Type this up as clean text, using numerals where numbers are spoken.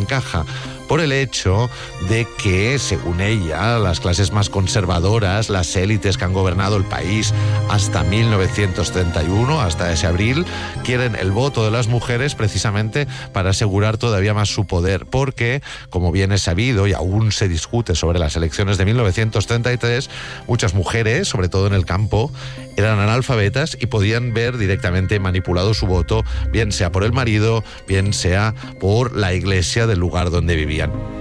encaja por el hecho de que, según ella, las clases más conservadoras, las élites que han gobernado el país hasta 1931, hasta ese abril, quieren el voto de las mujeres precisamente para asegurar todavía más su poder, porque, como bien es sabido y aún se discute sobre las elecciones de 1933, muchas mujeres, sobre todo en el campo, eran analfabetas y podían ver directamente manipulado su voto, bien sea por el marido, bien sea por la iglesia del lugar donde vivían.